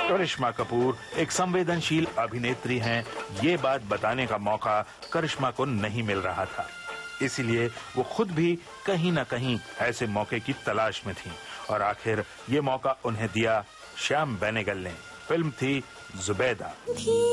करिश्मा कपूर एक संवेदनशील अभिनेत्री हैं, ये बात बताने का मौका करिश्मा को नहीं मिल रहा था। इसीलिए वो खुद भी कहीं न कहीं ऐसे मौके की तलाश में थी और आखिर ये मौका उन्हें दिया श्याम बेनेगल ने। फिल्म थी जुबैदा।